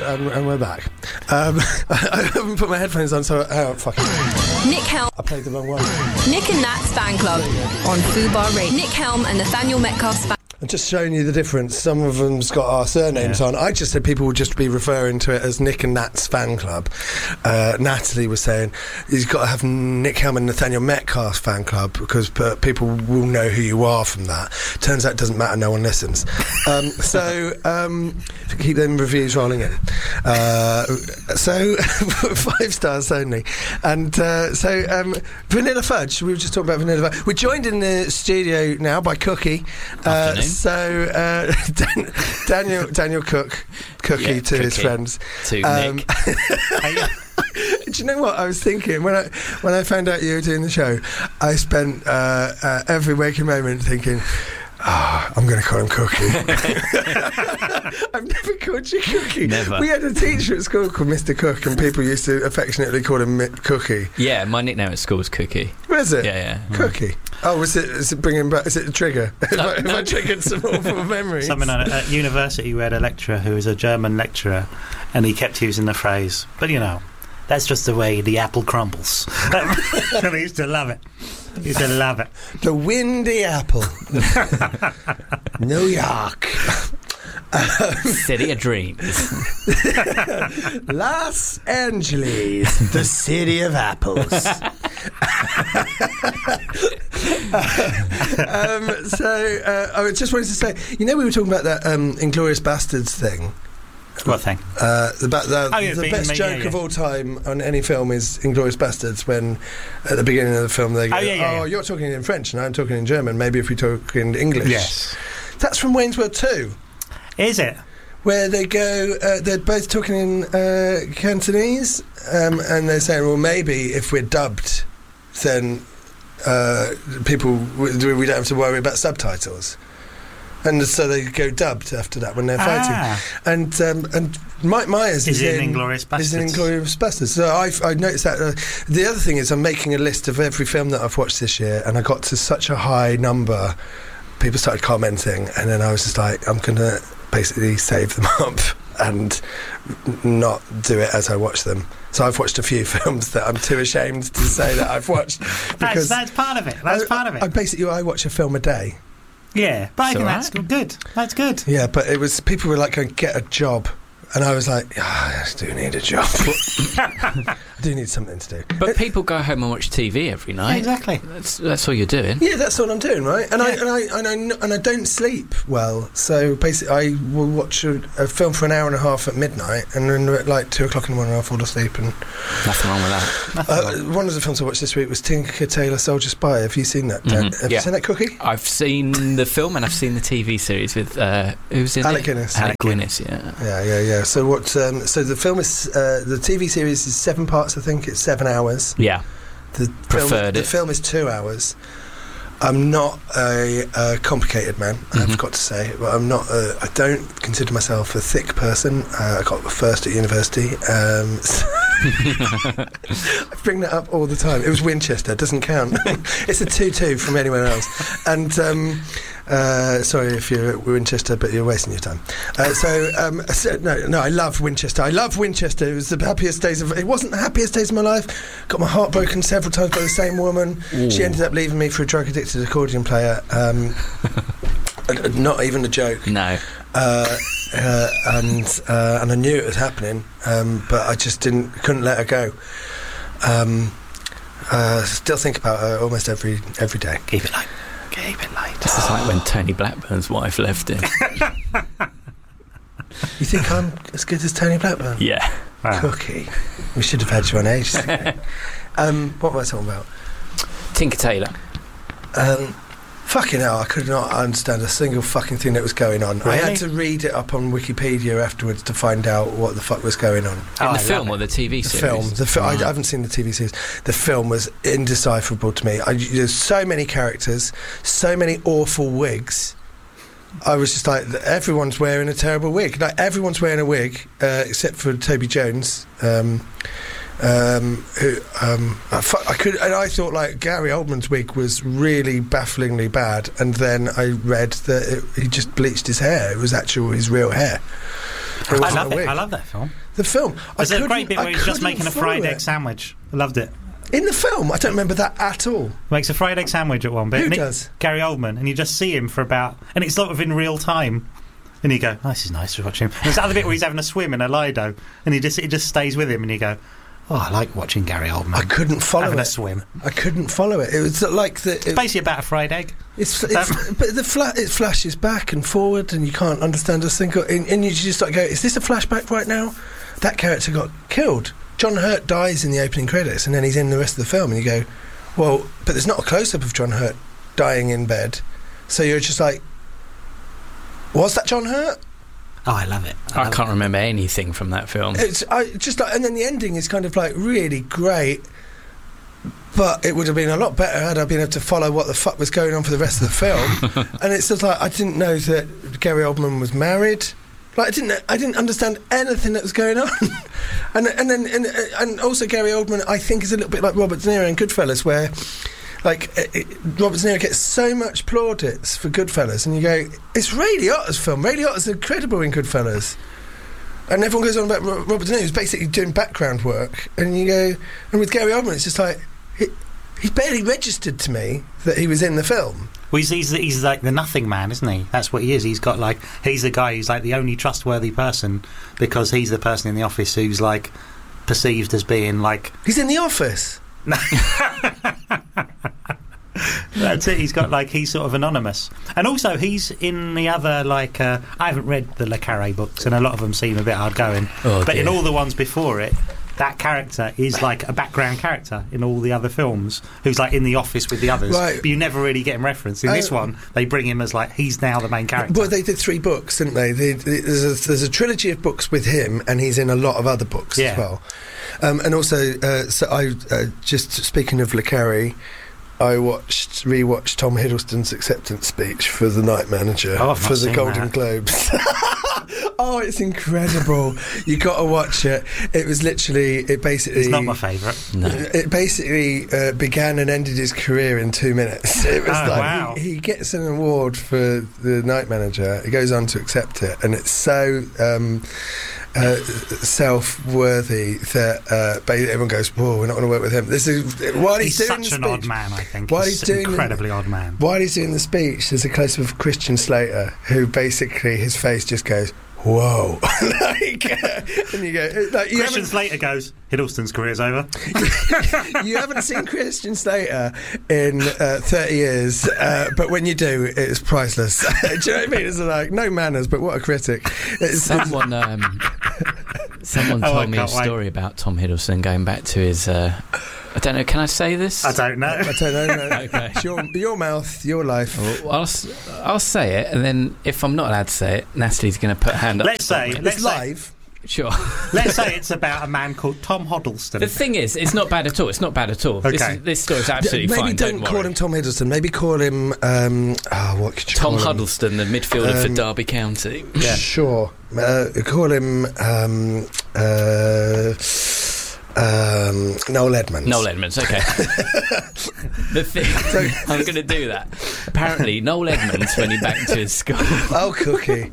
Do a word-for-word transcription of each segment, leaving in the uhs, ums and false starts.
and, and we're back. Um, I haven't put my headphones on, so oh fuck it. Nick Helm. I played the wrong one. Nick and Nat's fan club on Fubar Radio. Nick Helm and Nathaniel Metcalf's fan. I'm just showing you the difference. Some of them's got our surnames yeah. on. I just said people would just be referring to it as Nick and Nat's fan club. Uh, Natalie was saying you've got to have Nick Helm and Nathaniel Metcalf's fan club because uh, people will know who you are from that. Turns out it doesn't matter, no one listens. Um, so um, keep them reviews rolling in. Uh, so five stars only. And uh, so um, Vanilla Fudge, we were just talking about Vanilla Fudge. We're joined in the studio now by Cookie. Uh, So uh, Dan- Daniel Daniel Cook, Cookie yeah, to cookie. his friends. To um, Nick. Do you know what I was thinking when I when I found out you were doing the show? I spent uh, uh, every waking moment thinking, oh, I'm going to call him Cookie. I've never called you Cookie. Never. We had a teacher at school called Mister Cook, and people used to affectionately call him Mi- Cookie. Yeah, my nickname at school was Cookie. Was it? Yeah, yeah. Cookie. Oh, was it? Is it bringing back? Is it a trigger? Have No, I, have no. I triggered some awful memories? Something on, at university, we had a lecturer who was a German lecturer, and he kept using the phrase, but you know, that's just the way the apple crumbles. And he used to love it. He used to love it. The windy apple. New York. City of Dreams. Los Angeles, the city of apples. um, so uh, I just wanted to say, you know, we were talking about that um, Inglourious Bastards thing. What thing? Uh, the ba- the, Oh, yeah, the being best made- joke yeah, yeah. of all time on any film is Inglourious Bastards, when at the beginning of the film they go, Oh, yeah, yeah, oh yeah. you're talking in French and I'm talking in German, maybe if we talk in English. Yes. That's from Wayne's World two. Is it? Where they go, uh, they're both talking in uh, Cantonese, um, and they're saying, well, maybe if we're dubbed, then uh, people, we don't have to worry about subtitles. And so they go dubbed after that when they're Ah. fighting. And um, and Mike Myers Is is, in in Inglourious Is in Bastards. Inglourious Bastards. So I I noticed that. Uh, the other thing is I'm making a list of every film that I've watched this year, and I got to such a high number. People started commenting, and then I was just like, I'm going to basically save them up and not do it as I watch them. So I've watched a few films that I'm too ashamed to say that I've watched. That's, that's part of it. That's I, part of it. I basically, I watch a film a day. yeah, but I It's think all that's right. good. That's good. Yeah, but it was, people were like, going, get a job. And I was like, oh, I do need a job. I do need something to do. But people go home and watch T V every night. Exactly. That's that's all you're doing. Yeah, that's what I'm doing, right? And I Yeah. and I and I n- and I don't sleep well. So basically, I will watch a, a film for an hour and a half at midnight, and then at like two o'clock in the morning, I'll fall asleep. And Nothing wrong with that. Nothing uh, wrong. one of the films I watched this week was Tinker Tailor Soldier Spy. Have you seen that? Dan? Mhm, Have yeah. you seen that, Cookie? I've seen the film and I've seen the T V series with uh, who's in Alec it? Guinness. Alec Guinness, yeah. Yeah, yeah, yeah. So what? Um, so the film is uh, the T V series is seven parts. I think it's seven hours. Yeah. The Preferred film, the it. film is two hours. I'm not a, a complicated man, I've Mhm. got to say, but I'm not. A, I don't consider myself a thick person. Uh, I got first at university. Um, so I bring that up all the time. It was Winchester, doesn't count. It's a two-two from anywhere else. And um, uh, sorry if you're at Winchester, but you're wasting your time. Uh, so, um, so no, no, I love Winchester. I love Winchester. It was the happiest days of. It wasn't the happiest days of my life. Got my heart broken several times by the same woman. Ooh. She ended up leaving me for a drug-addicted accordion player. Um, uh, not even a joke. No. Uh, uh, and uh, and I knew it was happening, um, but I just didn't couldn't let her go. Um, uh, still think about her almost every every day. Keep it light. Keep it light. This is like when Tony Blackburn's wife left him. You think I'm as good as Tony Blackburn? Yeah. Wow. Cookie. We should have had you on ages ago. um, what was I talking about? Tinker Tailor. Um, fucking hell, I could not understand a single fucking thing that was going on. I Really? had to read it up on Wikipedia afterwards to find out what the fuck was going on. In Oh, I the film love or it. the T V The series? film, the fi- I, Right. I haven't seen the T V series. The film was indecipherable to me. I, there's so many characters, so many awful wigs. I was just like, everyone's wearing a terrible wig. Like everyone's wearing a wig uh, except for Toby Jones. Um, um, who um, I, fu- I could, and I thought like Gary Oldman's wig was really bafflingly bad, and then I read that it, he just bleached his hair. It was actual his real hair. It I wasn't love a it. wig. I love that film. The film. There's I a great couldn't- bit I where he's just couldn't making a follow fried egg it. sandwich. I loved it. In the film, I don't remember that at all. Makes a fried egg sandwich at one bit. Who and it- does? Gary Oldman, and you just see him for about, and it's sort of in real time. And you go, oh, this is nice to watch him. And there's the other bit where he's having a swim in a Lido, and he just it just stays with him, and you go, oh, I like watching Gary Oldman. I couldn't follow having it. a swim. I couldn't follow it. It was like the. It, Basically about a fried egg. It's, it's Um, but the fla- it flashes back and forward, and you can't understand a single. And, and you just like go, "Is this a flashback right now?" That character got killed. John Hurt dies in the opening credits, and then he's in the rest of the film, and you go, "Well, but there's not a close up of John Hurt dying in bed." So you're just like, "Was that John Hurt?" Oh, I love it. I love can't it. remember anything from that film. It's I just like, and then the ending is kind of like really great. But it would have been a lot better had I been able to follow what the fuck was going on for the rest of the film. And it's just like I didn't know that Gary Oldman was married. Like I didn't, know, I didn't understand anything that was going on. and and then and, and also Gary Oldman, I think, is a little bit like Robert De Niro in Goodfellas, where like it, it, Robert De Niro gets so much plaudits for Goodfellas, and you go, it's Ray Liotta's film. Ray Liotta's incredible in Goodfellas. And everyone goes on about Ro- Robert De Niro, who's basically doing background work, and you go, and with Gary Oldman, it's just like. He, he barely registered to me that he was in the film. Well, he's, he's, he's like the nothing man, isn't he? That's what he is. He's got like, he's the guy who's like the only trustworthy person because he's the person in the office who's like perceived as being like. He's in The Office. That's it. He's got like, he's sort of anonymous. And also, he's in the other, like, uh, I haven't read the Le Carré books, and a lot of them seem a bit hard going. Oh, but in dear. all the ones before it, that character is like a background character in all the other films who's like in the office with the others. Right. But you never really get him referenced. In this Uh, one, they bring him as like, he's now the main character. Well, they did three books, didn't they? they, they there's, a, there's a trilogy of books with him, and he's in a lot of other books Yeah. as well. Um, and also, uh, so I uh, just speaking of Le Carré, I watched, rewatched Tom Hiddleston's acceptance speech for The Night Manager Oh, I've for not the seen Golden that. Globes. Oh, it's incredible! You got to watch it. It was literally, it basically. It's not my favourite. No. It basically uh, began and ended his career in two minutes. It was Oh, like wow. he, he gets an award for The Night Manager. He goes on to accept it, and it's so um, uh, self-worthy that uh, ba- everyone goes, "Whoa, we're not going to work with him." This is while he's, He's doing such the an speech. odd man, I think. While he's he's doing an the- incredibly odd man. While he's doing the speech, there's a close up of Christian Slater, who basically his face just goes, "Whoa!" like, uh, and you go, like, you Christian haven't- Slater goes, Hiddleston's career's over. you haven't seen Christian Slater in uh, thirty years, uh, but when you do, it's priceless. Do you know what I mean? It's like, no manners, but what a critic. It's, Someone, um, someone Oh, I told me a can't wait. story about Tom Hiddleston going back to his. Uh, I don't know. Can I say this? I don't know. I don't know. No. Okay. It's your, your mouth, your life. Well, I'll, s- I'll say it, and then if I'm not allowed to say it, Natalie's going to put a hand up. Let's to stop say- me. let's It's live. Sure. Let's say it's about a man called Tom Hiddleston. The thing is, it's not bad at all. It's not bad at all. This, Okay. is, this story's absolutely Maybe fine. don't, Don't, call worry. him Tom Hiddleston. Maybe call him. Um, oh, what could you Tom call him? Huddleston, the midfielder for Um, Derby County. Yeah. Sure. Uh, call him. Um, uh, um, Noel Edmonds. Noel Edmonds, okay. The thing, I'm going to do that. Apparently, Noel Edmonds, when he back to his school, Oh, Cookie.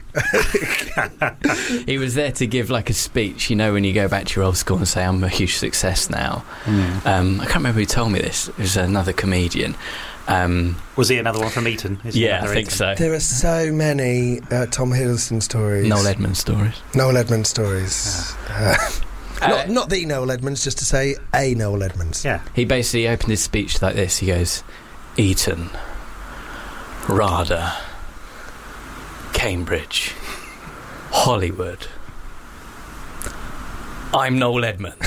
he was there to give like a speech. You know, when you go back to your old school and say, "I'm a huge success now." Mm. Um, I can't remember who told me this. It was another comedian. Um, Was he another one from Eton? Is he yeah, I another think Eton? so. There are so many uh, Tom Hiddleston stories. Noel Edmonds stories. Noel Edmonds stories. Uh, Uh, not, not the Noel Edmonds, just to say a Noel Edmonds. Yeah. He basically opened his speech like this. He goes, Eton, RADA, Cambridge, Hollywood. I'm Noel Edmonds.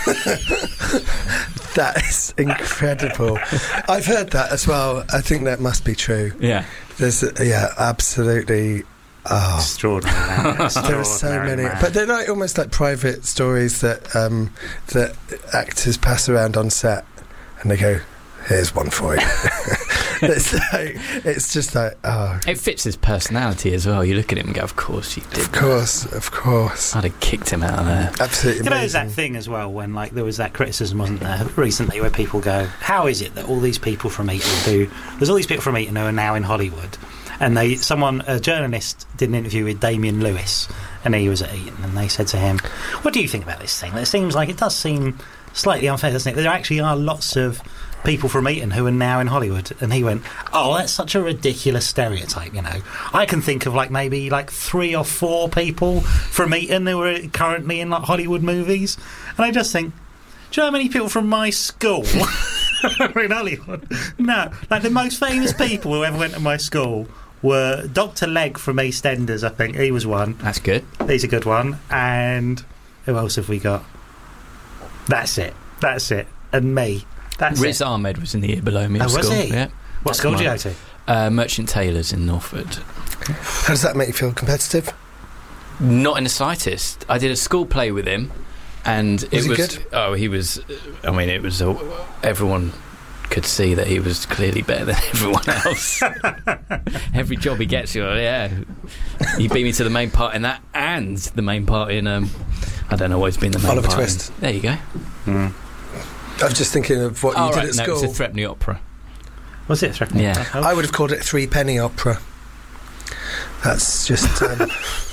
That is incredible. I've heard that as well. I think that must be true. Yeah. There's, uh, yeah, absolutely. Oh. Extraordinary man. There are so Extraordinary many, man. but they're like almost like private stories that um, that actors pass around on set, and they go, "Here's one for you." it's like, it's just like, oh, It fits his personality as well. You look at him and go, of course you did. of course, of course, I'd have kicked him out of there. absolutely. You know, there's that amazing. thing as well when, like, there was that criticism, wasn't there, recently, where people go, "How is it that all these people from Eton do? There's all these people from Eton who are now in Hollywood." And they, someone, a journalist, did an interview with Damien Lewis, and he was at Eton, and they said to him, "What do you think about this thing? It seems like it does seem slightly unfair, doesn't it? There actually are lots of people from Eton who are now in Hollywood." And he went, "Oh, that's such a ridiculous stereotype, you know. I can think of like maybe like three or four people from Eton who are currently in like Hollywood movies." And I just think, do you know how many people from my school are in Hollywood? No. Like the most famous people who ever went to my school were Doctor Legg from EastEnders, I think. He was one. That's good. He's a good one. And who else have we got? That's it. That's it. And me. That's Riz it. Ahmed was in the year below me at Oh, was school. he? Yeah. What school did you go to? Uh, Merchant Taylors in Norfolk. How does that make you feel? Competitive? Not in the slightest. I did a school play with him, and Was it he was. good? Oh, he was. I mean, it was. A, everyone could see that he was clearly better than everyone else. Every job he gets, you're like, yeah. He beat me to the main part in that, and the main part in. Um, I don't know what he's been the main Oliver part. Twist. In. There you go. Mm. I was just thinking of what you Oh, did right, at no, school. it was a Threepney Opera. Was it Threepney? Yeah. Oh. I would have called it Three Penny Opera. That's just. Um,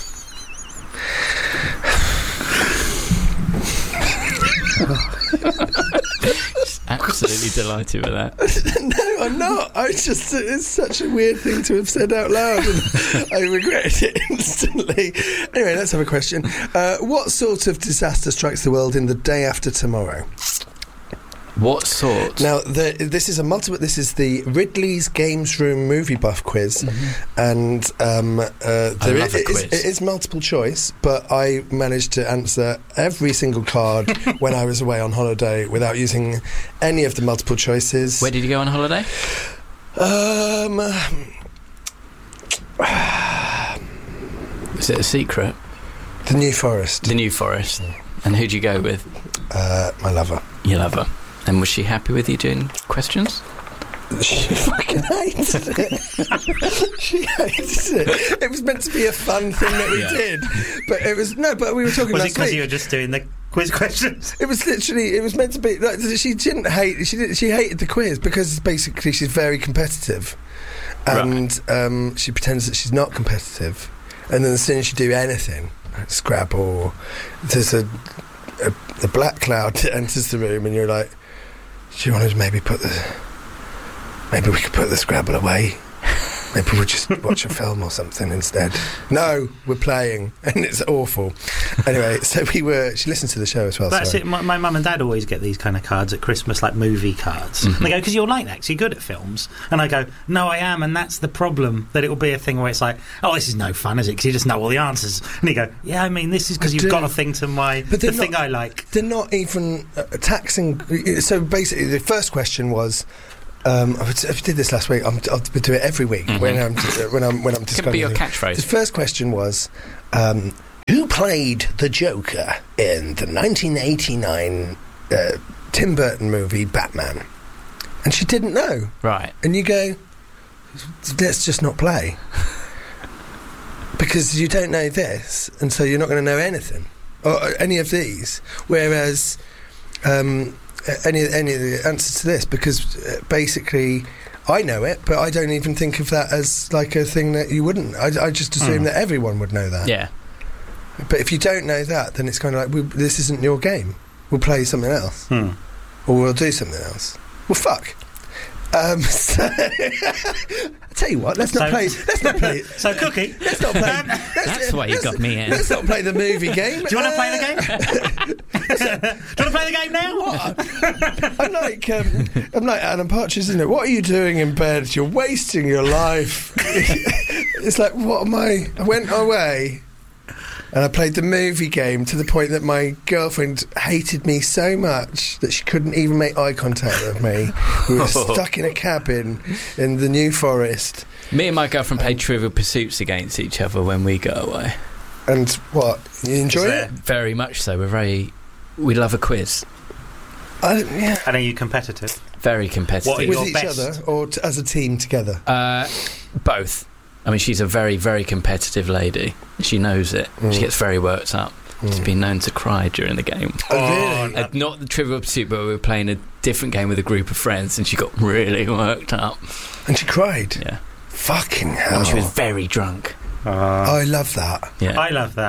Absolutely delighted with that. no, I'm not. I just. It's such a weird thing to have said out loud, and I regretted it instantly. Anyway, let's have a question. Uh, what sort of disaster strikes the world in The Day After Tomorrow? What sort? Now, the, this is a multiple. This is the Ridley's Games Room Movie Buff quiz, Mm-hmm. and um, uh, there love is, a it, is, quiz. it is multiple choice. But I managed to answer every single card when I was away on holiday without using any of the multiple choices. Where did you go on holiday? Um, Is it a secret? the New Forest. The New Forest. And who'd you go with? Uh, my lover. Your lover. And was she happy with you doing questions? She fucking hated it. She hated it. It was meant to be a fun thing that we Yeah. did, but it was no. But we were talking Was it last because week. you were just doing the quiz questions? It was literally. It was meant to be. Like, she didn't hate. She did, She hated the quiz because basically she's very competitive, and um, she pretends that she's not competitive. And then as soon as you do anything, like Scrabble, there's a, a a black cloud that enters the room, and you're like, "Do you want to maybe put the? Maybe we could put the Scrabble away." Maybe we'll just watch a film or something instead. No, we're playing, and it's awful. Anyway, so we were. She listened to the show as well. That's sorry. it. My, my mum and dad always get these kind of cards at Christmas, like movie cards. Mhm. And they go, "Because you're like that, 'cause you're good at films." And I go, "No, I am, and that's the problem. That it will be a thing where it's like, oh, this is no fun, is it? Because you just know all the answers." And you go, "Yeah, I mean, this is because I you've do. got a thing to my But the they're thing not- I like." They're not even uh, taxing. So basically, the first question was. Um, I would- I did this last week. I'm, I'll do it every week Mhm. when I'm when I'm when I'm Could describing. be your it. catchphrase. The first question was, um, who played the Joker in the nineteen eighty-nine uh, Tim Burton movie Batman? And she didn't know. Right. And you go, let's just not play. Because you don't know this, and so you're not going to know anything. Or any of these. Whereas, um, any, any of the answers to this, because uh, basically, I know it, but I don't even think of that as like a thing that you wouldn't. I, I just assume Mm. that everyone would know that. Yeah. But if you don't know that, then it's kind of like, we, this isn't your game. We'll play something else. Hmm. Or we'll do something else. Well, fuck. Um, so I tell you what, let's not So- play. Let's not play. So, Cookie, Let's not play. Let's, That's why you let's- got me in. Let's not play the movie game. do you want to Uh, play the game? do you want to play the game now? What? I'm like, um, I'm like Alan Partridge, isn't it? What are you doing in bed? You're wasting your life. It's like, what am I? I went away. And I played the movie game to the point that my girlfriend hated me so much that she couldn't even make eye contact with me. We were stuck in a cabin in the New Forest. Me and my girlfriend played Trivial Pursuits against each other when we go away. And what? You enjoy Is it? there- Very much so. We're very... We love a quiz. I, yeah. And are you competitive? Very competitive. What are With your each best? other or t- as a team together? Uh, both. I mean, she's a very, very competitive lady. She knows it. Mm. She gets very worked up. She's Mm. been known to cry during the game. Oh, really? Uh, not the Trivial Pursuit, but we were playing a different game with a group of friends, and she got really worked up. And she cried? Yeah. Fucking I hell. mean, she was very drunk. Uh, I love that. Yeah. I love that.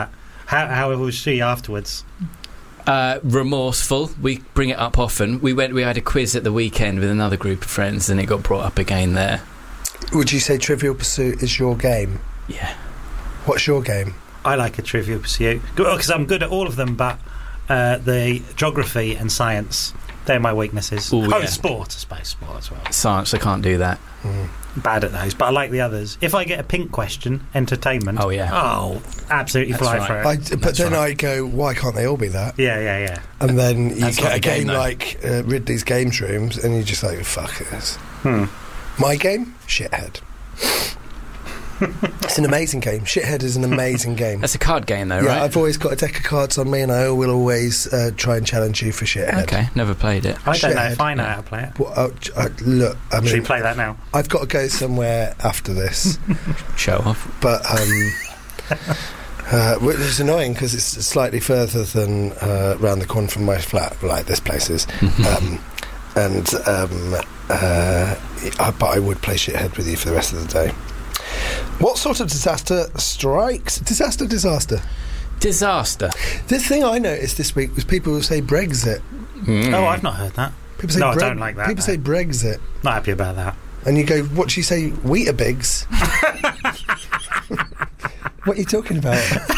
How, how was she afterwards? Uh, remorseful. We bring it up often. We went. We had a quiz at the weekend with another group of friends, and it got brought up again there. Would you say Trivial Pursuit is your game? Yeah. What's your game? I like a Trivial Pursuit because I'm good at all of them, but uh, the geography and science, they're my weaknesses. Ooh, oh, yeah. sport, I suppose, sport as well. Science, I can't do that. Mm. Bad at those, but I like the others. If I get a pink question, entertainment. Oh, yeah. Oh, absolutely That's fly right. for it. I, but That's then right. I go, why can't they all be that? Yeah, yeah, yeah. And then you That's get not a a game, game though. like uh, Ridley's Games Rooms, and you're just like, fuck this. Hmm. My game? Shithead. It's an amazing game. Shithead is an amazing game. That's a card game, though, Yeah, right? I've always got a deck of cards on me, and I will always uh, try and challenge you for Shithead. Okay, never played it. I don't know Shithead. if I know how to play it. Well, uh, uh, look, I Should we mean, play that now? I've got to go somewhere after this, Show off. but um, uh, which is annoying because it's slightly further than uh, round the corner from my flat, like this place is. um, and um, uh, I, but I would play Shithead with you for the rest of the day. What sort of disaster strikes? Disaster, disaster. Disaster. The thing I noticed this week was people who say Brexit. Mm. Oh, I've not heard that. People say No, I Bre- don't like that, People no. say Brexit, Not happy about that. and you go, "What do you say, Weetabix?" What are you talking about?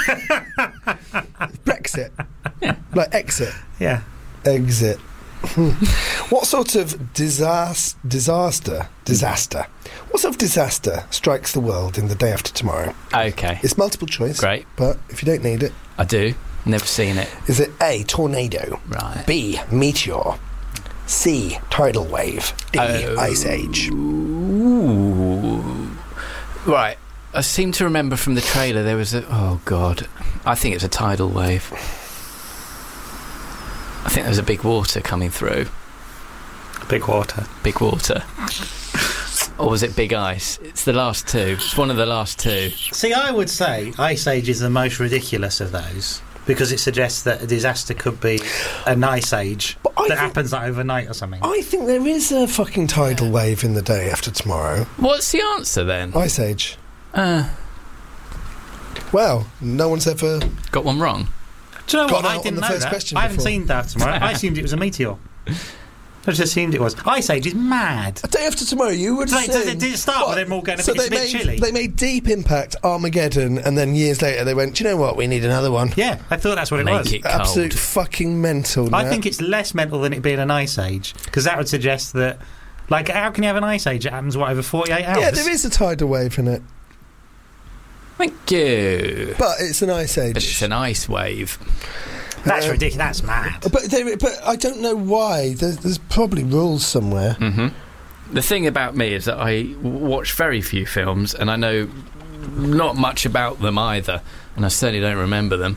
Brexit, like exit, Yeah. exit. Hmm. What sort of disaster, disaster, disaster? What sort of disaster strikes the world in the day after tomorrow? Okay, It's multiple choice. Great. But if you don't need it, I do. Never seen it. is it A, tornado, Right. B, meteor, C, tidal wave, D, Oh. ice age? Ooh. Right. I seem to remember from the trailer there was a... Oh, God. I think it's a tidal wave. I think there's a big water coming through. Big water. Big water. Or was it big ice? It's the last two. It's one of the last two. See, I would say Ice Age is the most ridiculous of those because it suggests that a disaster could be an ice age But I that think- happens like overnight or something. I think there is a fucking tidal wave in the day after tomorrow. What's the answer then? Ice age. Uh, Well, no one's ever... got one wrong. Do you know Got what? out I on didn't the know first that. question I haven't before. seen that tomorrow. I assumed it was a meteor. I just assumed it was. Ice Age is mad. A day after tomorrow, you would Like, say... does it- did it start with them all going, so it's they a bit made, chilly? They made Deep Impact, Armageddon, and then years later they went, do you know what, we need another one. Yeah, I thought that's what it Make was. it cold. Absolute fucking mental. I Nat. think it's less mental than it being an ice age because that would suggest that, like, how can you have an ice age? It happens what over forty-eight hours. Yeah, there is a tidal wave in it, Thank you. but it's an ice age. But it's an ice wave. That's Uh, ridiculous. That's mad. But there, but I don't know why. There's, there's probably rules somewhere. hmm The thing about me is that I w- watch very few films, and I know not much about them either, and I certainly don't remember them.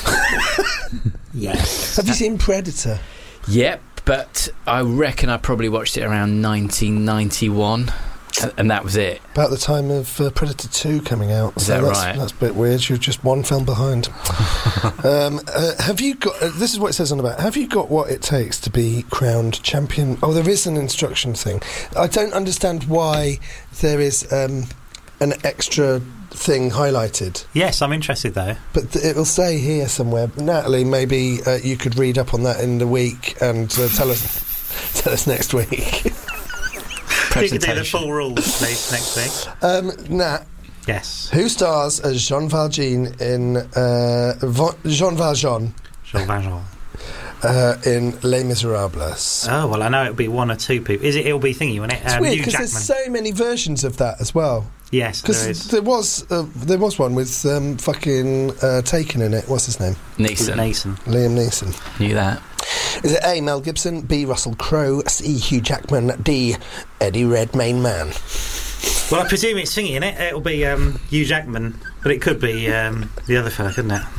Yes. Have you seen Predator? Yep, but I reckon I probably watched it around nineteen ninety-one, and, and that was it. About the time of uh, Predator two coming out. Is so that that's, right? That's a bit weird. You're just one film behind. um, uh, have you got... Uh, this is what it says on the back. Have you got what it takes to be crowned champion? Oh, there is an instruction thing. I don't understand why there is um, an extra thing highlighted. Yes, I'm interested though. But th- it'll say here somewhere. Natalie, maybe uh, you could read up on that in the week and uh, tell us tell us next week. You could do the Presentation. full rules, please, next week. um, Nat, Yes. who stars as Jean Valjean in uh, Va- Jean Valjean Jean Valjean. uh, in Les Miserables? Oh, well, I know it'll be one or two people. Is it? It'll be thingy, won't it? It's Um, weird Hugh because Jackman. there's so many versions of that as well. Yes, there Because is. there was uh, there was one with um, fucking uh, Taken in it. What's his name? Neeson. Nason. Liam Neeson. Knew that. Is it A, Mel Gibson, B, Russell Crowe, C, Hugh Jackman, D, Eddie Redmayne Man? Well, I presume it's thingy, in it. It'll be um, Hugh Jackman, but it could be um, the other fella, couldn't it?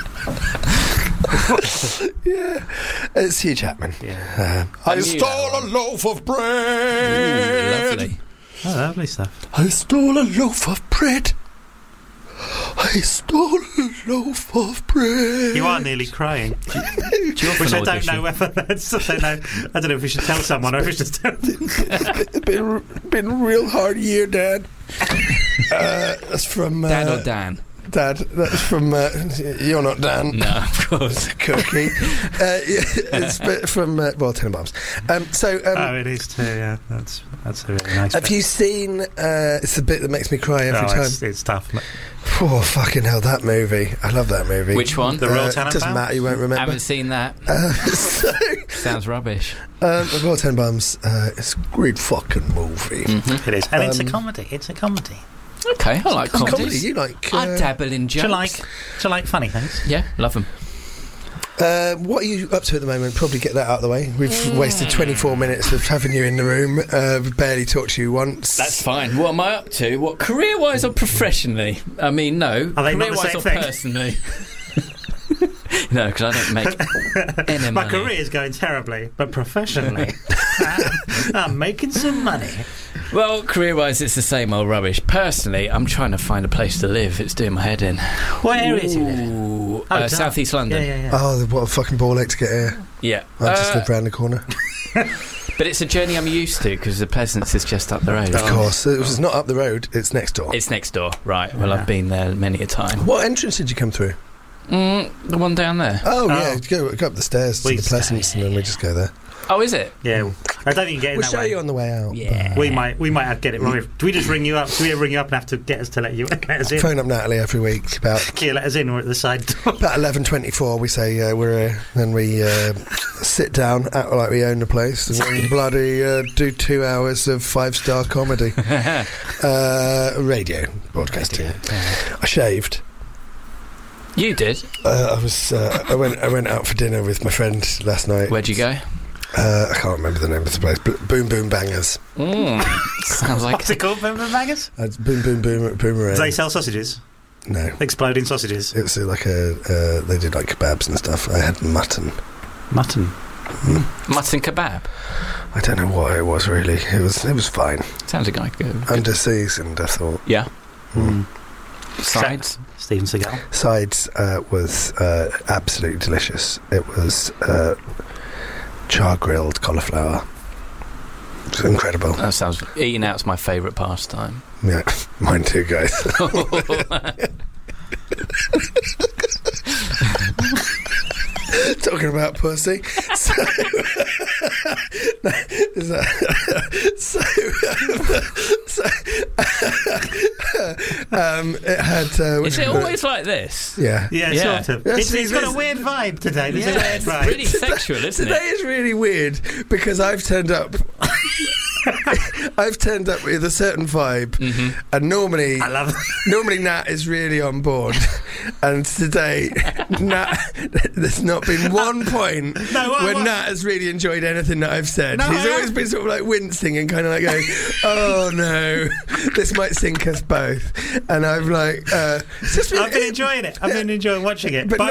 Yeah, it's Hugh Jackman. Yeah. Uh, I, knew stole that a loaf of bread. Ooh, lovely. Oh, lovely stuff. I stole a loaf of bread. I stole a loaf of bread. You are nearly crying, Do you often which I don't audition? know whether that's. I don't know. I don't know if we should tell someone or if we should tell. It's been been a real hard year, Dad. uh, that's from uh, Dan or Dan? Dad. That's from uh, You're Not Dan. No, of course. Cookie. uh, yeah, it's from uh, well, Tenenbaums. Um, so, um, oh, it is too. Yeah, that's that's a really nice. have bit. you seen? Uh, it's the bit that makes me cry every oh, time. It's, it's tough. Oh fucking hell! That movie. I love that movie. Which one? The Royal Uh, Tenenbaums? doesn't matter. You won't remember. Haven't seen that. Uh, so, Sounds rubbish. um, the Royal Tenenbaums. Uh, it's a great fucking movie. Mm-hmm. It is, and it's a Um, comedy. It's a comedy. Okay, I like comedies. Comedy. You like? Uh, I dabble in Do jokes. you like? Do you like funny things? Yeah, love them. Uh, what are you up to at the moment? Probably get that out of the way. We've wasted twenty-four minutes of having you in the room. Uh, we've barely talked to you once. That's fine. What am I up to? What career-wise or professionally? I mean, no. Are they not the career-wise same or thing? personally? No, because I don't make any My money. career is going terribly, but professionally, I'm making some money. Well, career-wise, it's the same old rubbish. Personally, I'm trying to find a place to live. It's doing my head in. What area do you live in? Ooh, Oh, uh, Dart. South East London. Yeah, yeah, yeah. Oh, what a fucking ball ache to get here. Yeah. I just Uh, live round the corner. but it's a journey I'm used to because the Pleasance is just up the road. Of course. It was not up the road, it's next door. It's next door, right? Well, Yeah. I've been there many a time. What entrance did you come through? Mm, the one down there. Oh, Oh. yeah, go, go up the stairs to We the just go, Pleasance yeah, and then we yeah. just go there. Oh, is it? Yeah, I don't think you get in We'll that show way. you on the way out. Yeah. We might, we might have to get it wrong. Do we just ring you up? Do we ever ring you up and have to get us to let you let us but in? phone up Natalie every week about Can you let us in or at the side door? about eleven twenty-four. We say uh, we're here, then we uh, sit down, act like we own the place, and then bloody uh, do two hours of five-star comedy, uh, radio broadcasting. I shaved. You did? Uh, I was. Uh, I went. I went out for dinner with my friend last night. Where'd you go? Uh, I can't remember the name of the place. B- boom Boom Bangers. Mm. Sounds like What's it called? Boomer Bangers? Uh, boom Boom Boom Boomerang. Do they sell sausages? No, Exploding sausages? it was uh, like a. Uh, they did like kebabs and stuff. I had mutton. Mutton. mutton kebab. I don't know what it was really. It was. It was fine. Sounds like a good. Under seasoned, I thought. Yeah. Mm. Sides. Steven Seagal. Sides uh, was uh, absolutely delicious. It was uh, char grilled cauliflower. It was incredible. That sounds. Eating out's my favourite pastime. Yeah, mine too, guys. Talking about pussy. So, is that, so, so um, it had. Uh, Is it always like this? Yeah. Yeah, Yeah. sort of. Yes, It's, it's got a it's- weird vibe today. There's Yeah, a weird it's vibe. pretty sexual, isn't Today it? is really weird because I've turned up. I've turned up with a certain vibe, Mhm. and normally, I love normally Nat is really on board, and today, Nat, there's not been one point No, what- when what- Nat has really enjoyed anything that I've said. No, He's I- always been sort of like wincing and kind of like going, "Oh no, this might sink us both," and I'm like, uh, it's just been, I've been enjoying it. I've been enjoying watching it. But By